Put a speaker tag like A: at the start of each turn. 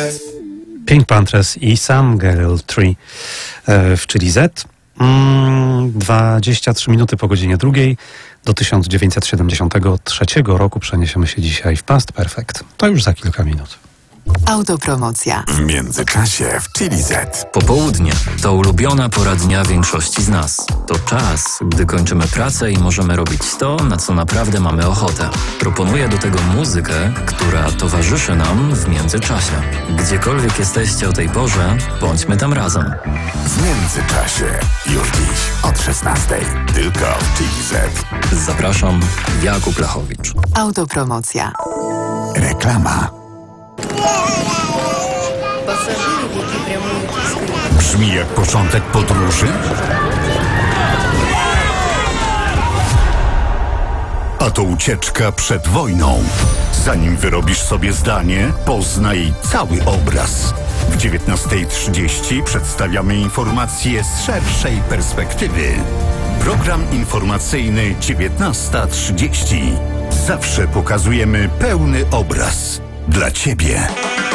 A: Pink Panthers i Some Girl 3 w Chili Z. 23 minuty po godzinie drugiej. Do 1973 roku przeniesiemy się dzisiaj w Past Perfect. To już za kilka minut.
B: Autopromocja.
C: W międzyczasie w Chili Z.
D: Popołudnie to ulubiona pora dnia większości z nas. To czas, gdy kończymy pracę i możemy robić to, na co naprawdę mamy ochotę. Proponuję do tego muzykę, która towarzyszy nam w międzyczasie. Gdziekolwiek jesteście o tej porze, bądźmy tam razem.
C: W międzyczasie już dziś od 16:00 tylko w Chili Z.
D: Zapraszam, Jakub Lechowicz.
B: Autopromocja.
C: Reklama. Brzmi jak początek podróży? A to ucieczka przed wojną. Zanim wyrobisz sobie zdanie, poznaj cały obraz. W 19:30 przedstawiamy informacje z szerszej perspektywy. Program informacyjny 19:30. Zawsze pokazujemy pełny obraz. Dla Ciebie.